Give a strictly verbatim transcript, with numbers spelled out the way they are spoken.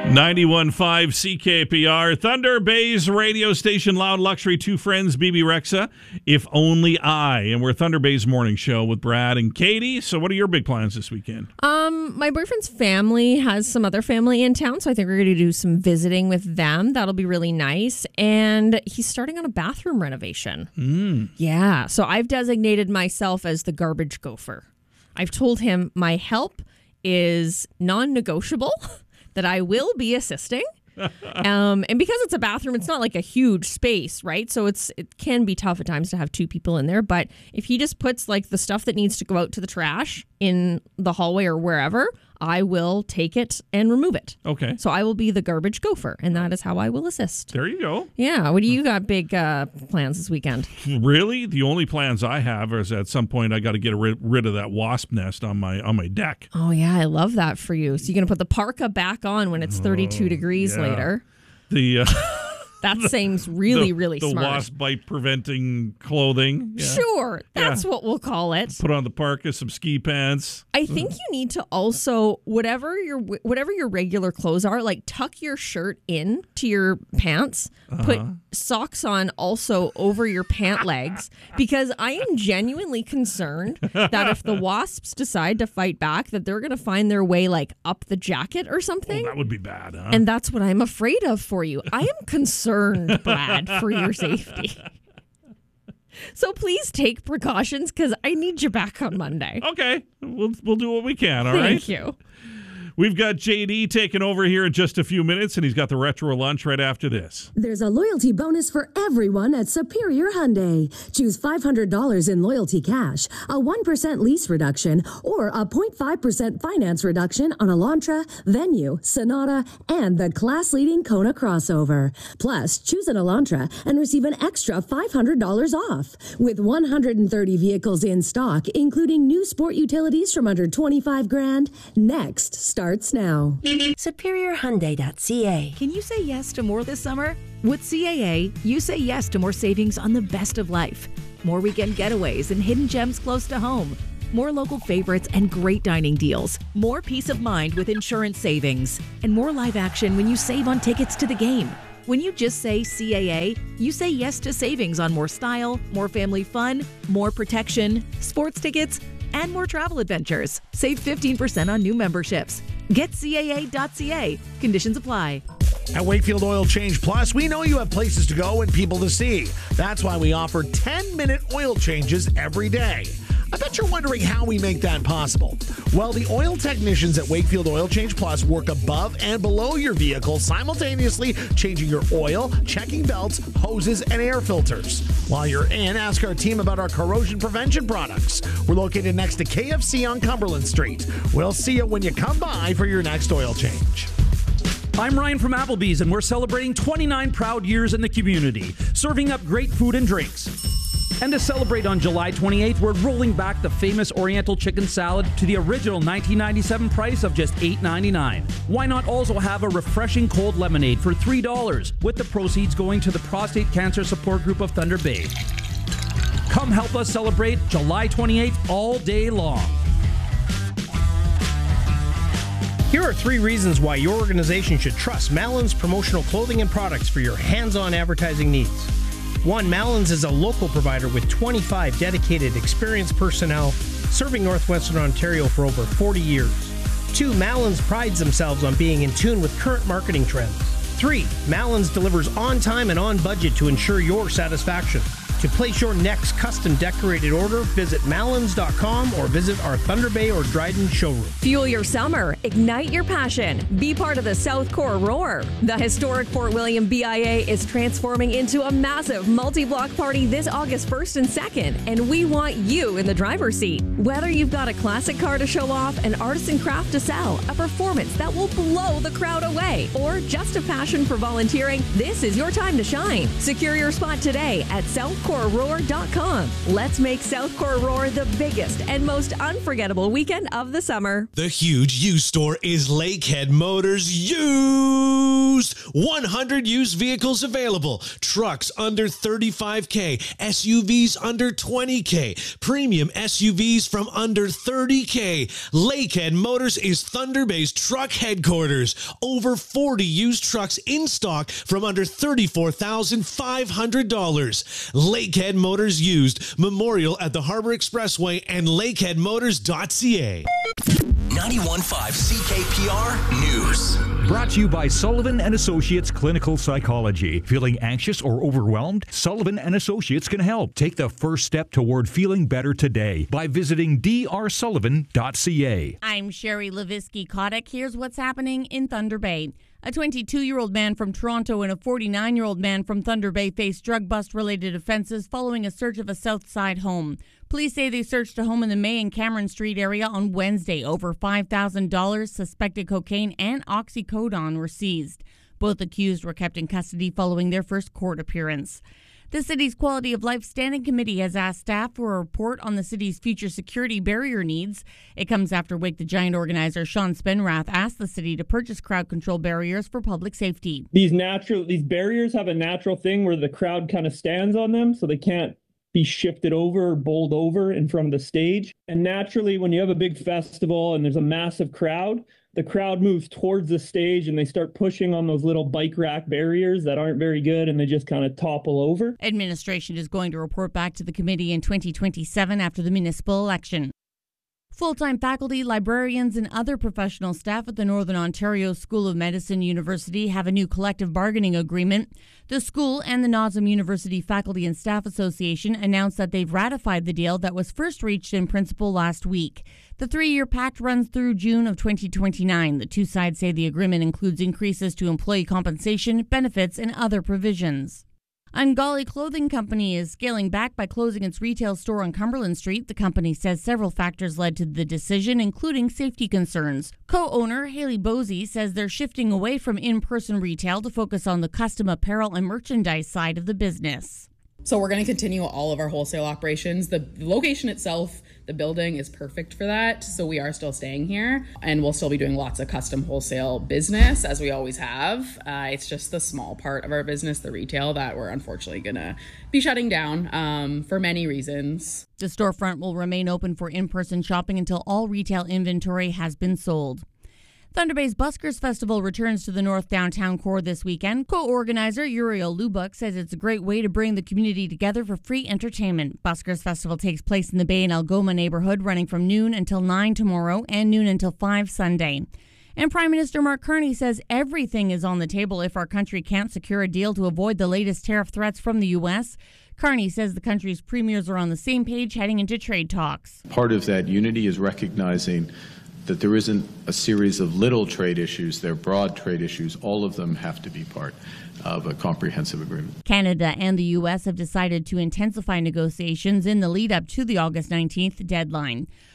ninety-one point five C K P R, Thunder Bay's radio station, Loud Luxury, two friends, B B Rexa, If Only I. And we're Thunder Bay's morning show with Brad and Katie. So what are your big plans this weekend? Um, my boyfriend's family has some other family in town, so I think we're going to do some visiting with them. That'll be really nice. And he's starting on a bathroom renovation. Mm. Yeah, so I've designated myself as the garbage gopher. I've told him my help is non-negotiable, that I will be assisting. Um, and because it's a bathroom, it's not like a huge space, right? So it's it can be tough at times to have two people in there. But if he just puts like the stuff that needs to go out to the trash in the hallway or wherever, I will take it and remove it. Okay. So I will be the garbage gopher, and that is how I will assist. There you go. Yeah. What do you got big uh, plans this weekend? Really? The only plans I have is at some point I got to get rid, rid of that wasp nest on my on my deck. Oh, yeah. I love that for you. So you're going to put the parka back on when it's thirty-two oh, degrees yeah. later. The... Uh, That seems really, the, really the smart. The wasp bite preventing clothing. Yeah. Sure. That's yeah. what we'll call it. Put on the parka, some ski pants. I think you need to also, whatever your whatever your regular clothes are, like tuck your shirt in to your pants, uh-huh. put socks on also over your pant legs, because I am genuinely concerned that if the wasps decide to fight back, that they're going to find their way like up the jacket or something. Oh, that would be bad, huh? And that's what I'm afraid of for you. I am concerned. Brad, for your safety. So please take precautions because I need you back on Monday. Okay. We'll we'll do what we can, all Thank right? Thank you. We've got J D taking over here in just a few minutes, and he's got the retro lunch right after this. There's a loyalty bonus for everyone at Superior Hyundai. Choose five hundred dollars in loyalty cash, a one percent lease reduction, or a zero point five percent finance reduction on Elantra, Venue, Sonata, and the class-leading Kona crossover. Plus, choose an Elantra and receive an extra five hundred dollars off. With one hundred thirty vehicles in stock, including new sport utilities from under twenty-five grand, next starts now. Superior Hyundai dot C A. Can you say yes to more this summer? With C A A, you say yes to more savings on the best of life. More weekend getaways and hidden gems close to home. More local favorites and great dining deals. More peace of mind with insurance savings. And more live action when you save on tickets to the game. When you just say C A A, you say yes to savings on more style, more family fun, more protection, sports tickets, and more travel adventures. Save fifteen percent on new memberships. Get C A A dot C A. Conditions apply. At Wakefield Oil Change Plus, we know you have places to go and people to see. That's why we offer ten-minute oil changes every day. I bet you're wondering how we make that possible. Well, the oil technicians at Wakefield Oil Change Plus work above and below your vehicle, simultaneously changing your oil, checking belts, hoses, and air filters. While you're in, ask our team about our corrosion prevention products. We're located next to K F C on Cumberland Street. We'll see you when you come by for your next oil change. I'm Ryan from Applebee's, and we're celebrating twenty-nine proud years in the community, serving up great food and drinks. And to celebrate on July twenty-eighth, we're rolling back the famous Oriental chicken salad to the original nineteen ninety-seven price of just eight ninety-nine. Why not also have a refreshing cold lemonade for three dollars, with the proceeds going to the Prostate Cancer Support Group of Thunder Bay. Come help us celebrate July twenty-eighth all day long. Here are three reasons why your organization should trust Malins Promotional Clothing and Products for your hands-on advertising needs. One, Malins is a local provider with twenty-five dedicated, experienced personnel serving Northwestern Ontario for over forty years. Two, Malins prides themselves on being in tune with current marketing trends. Three, Malins delivers on time and on budget to ensure your satisfaction. To place your next custom decorated order, visit malins dot com or visit our Thunder Bay or Dryden showroom. Fuel your summer. Ignite your passion. Be part of the South Core Roar. The historic Fort William B I A is transforming into a massive multi-block party this August first and second, and we want you in the driver's seat. Whether you've got a classic car to show off, an artisan craft to sell, a performance that will blow the crowd away, or just a passion for volunteering, this is your time to shine. Secure your spot today at south Core Roar dot com. Let's make Southcore Roar the biggest and most unforgettable weekend of the summer. The huge used store is Lakehead Motors Used. one hundred used vehicles available. Trucks under thirty-five K, S U Vs under twenty K, premium S U Vs from under thirty K. Lakehead Motors is Thunder Bay's truck headquarters. Over forty used trucks in stock from under thirty-four thousand five hundred dollars. Lakehead Motors Used. Memorial at the Harbor Expressway and lakehead motors dot c a. ninety-one point five C K P R News. Brought to you by Sullivan and Associates Clinical Psychology. Feeling anxious or overwhelmed? Sullivan and Associates can help. Take the first step toward feeling better today by visiting d r sullivan dot c a. I'm Sherry Levisky-Kotick. Here's what's happening in Thunder Bay. A twenty-two-year-old man from Toronto and a forty-nine-year-old man from Thunder Bay faced drug bust-related offenses following a search of a Southside home. Police say they searched a home in the May and Cameron Street area on Wednesday. Over five thousand dollars, suspected cocaine, and oxycodone were seized. Both accused were kept in custody following their first court appearance. The city's Quality of Life Standing Committee has asked staff for a report on the city's future security barrier needs. It comes after Wake the Giant organizer Sean Spenrath asked the city to purchase crowd control barriers for public safety. These natural, these barriers have a natural thing where the crowd kind of stands on them, so they can't be shifted over or bowled over in front of the stage. And naturally, when you have a big festival and there's a massive crowd, the crowd moves towards the stage and they start pushing on those little bike rack barriers that aren't very good, and they just kind of topple over. Administration is going to report back to the committee in twenty twenty-seven after the municipal election. Full-time faculty, librarians, and other professional staff at the Northern Ontario School of Medicine University have a new collective bargaining agreement. The school and the N O S M University Faculty and Staff Association announced that they've ratified the deal that was first reached in principle last week. The three-year pact runs through June of twenty twenty-nine. The two sides say the agreement includes increases to employee compensation, benefits, and other provisions. Ungolly Clothing Company is scaling back by closing its retail store on Cumberland Street. The company says several factors led to the decision, including safety concerns. Co-owner Haley Bosey says they're shifting away from in-person retail to focus on the custom apparel and merchandise side of the business. So we're going to continue all of our wholesale operations. The location itself, the building, is perfect for that. So we are still staying here, and we'll still be doing lots of custom wholesale business as we always have. Uh, it's just the small part of our business, the retail, that we're unfortunately going to be shutting down um, for many reasons. The storefront will remain open for in-person shopping until all retail inventory has been sold. Thunder Bay's Buskers Festival returns to the North Downtown Core this weekend. Co-organizer Uriel Lubuk says it's a great way to bring the community together for free entertainment. Buskers Festival takes place in the Bay and Algoma neighborhood, running from noon until nine tomorrow and noon until five Sunday. And Prime Minister Mark Carney says everything is on the table if our country can't secure a deal to avoid the latest tariff threats from the U S. Carney says the country's premiers are on the same page heading into trade talks. Part of that unity is recognizing that there isn't a series of little trade issues, they're broad trade issues. All of them have to be part of a comprehensive agreement. Canada and the U S have decided to intensify negotiations in the lead up to the August nineteenth deadline.